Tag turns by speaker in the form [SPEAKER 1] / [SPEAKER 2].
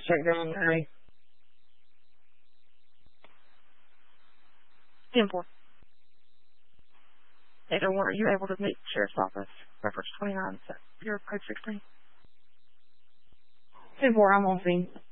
[SPEAKER 1] check down early.
[SPEAKER 2] 10-4.
[SPEAKER 1] Hey, don't worry, you're able to meet Sheriff's Office. Reference 29, Bureau Code 16.
[SPEAKER 2] 10-4, I'm on scene.